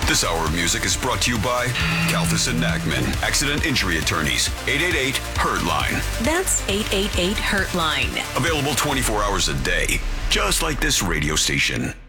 This hour of music is brought to you by Kalthus and Nachman, Accident Injury Attorneys, 888-HURT-LINE. That's 888-HURT-LINE. Available 24 hours a day, just like this radio station.